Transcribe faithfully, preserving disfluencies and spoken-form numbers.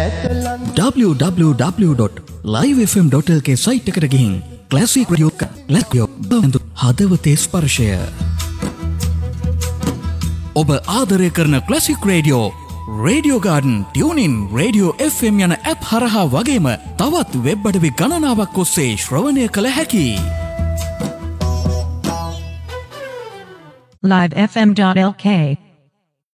w w w dot live f m dot l k site එකට ගිහින් classic radio ලැක්යෝ බඳු හදවතේ ස්පර්ශය ඔබ ආදරය කරන classic radio radio garden tuning radio F M යන ඇප් හරහා වගේම තවත් වෙබ් අඩවි ගණනාවක් ඔස්සේ ශ්‍රවණය කළ හැකි live f m dot l k